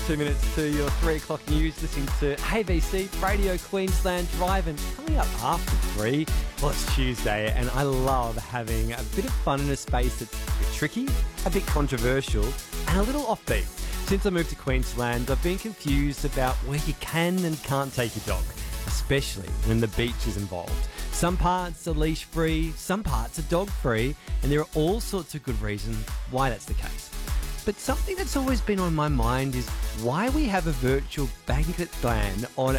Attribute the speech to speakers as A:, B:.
A: 2 minutes to your 3 o'clock news, listening to ABC Radio Queensland Drive, and coming up after 3, well, it's Tuesday, and I love having a bit of fun in a space that's a bit tricky, a bit controversial, and a little offbeat. Since I moved to Queensland, I've been confused about where you can and can't take your dog, especially when the beach is involved. Some parts are leash-free, some parts are dog-free, and there are all sorts of good reasons why that's the case. But something that's always been on my mind is why we have a virtual banquet ban on